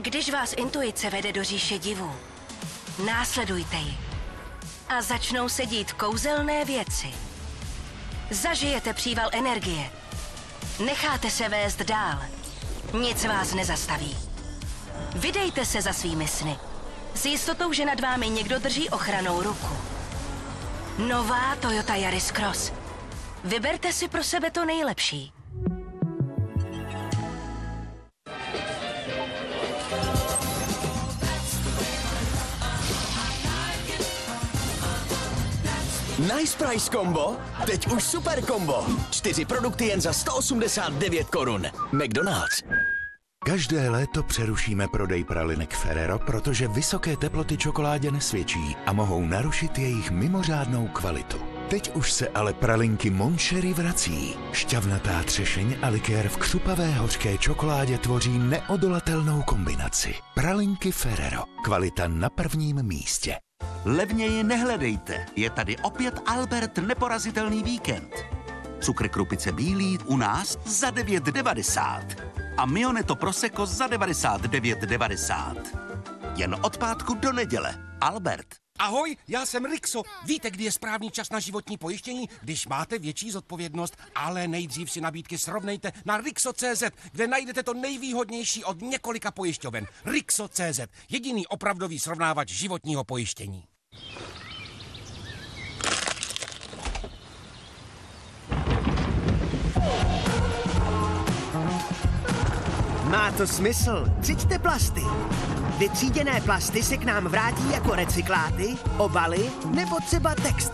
Když vás intuice vede do říše divů, následujte ji. A začnou se dít kouzelné věci. Zažijete příval energie. Necháte se vést dál. Nic vás nezastaví. Vydejte se za svými sny. S jistotou, že nad vámi někdo drží ochrannou ruku. Nová Toyota Yaris Cross. Vyberte si pro sebe to nejlepší. Nice Price Combo? Teď už super kombo. 4 produkty jen za 189 korun. McDonald's. Každé léto přerušíme prodej pralinek Ferrero, protože vysoké teploty čokoládě nesvědčí a mohou narušit jejich mimořádnou kvalitu. Teď už se ale pralinky Mon Cherie vrací. Šťavnatá třešeň a likér v křupavé hořké čokoládě tvoří neodolatelnou kombinaci. Pralinky Ferrero. Kvalita na prvním místě. Levněji nehledejte, je tady opět Albert neporazitelný víkend. Cukr krupice bílý u nás za 9,90 a Mioneto Prosecco za 99,90. Jen od pátku do neděle. Albert. Ahoj, já jsem Rixo. Víte, kdy je správný čas na životní pojištění? Když máte větší zodpovědnost, ale nejdřív si nabídky srovnejte na Rixo.cz, kde najdete to nejvýhodnější od několika pojišťoven. Rixo.cz, jediný opravdový srovnávač životního pojištění. Má to smysl. Třiďte plasty. Vytříděné plasty se k nám vrátí jako recykláty, obaly nebo třeba texty.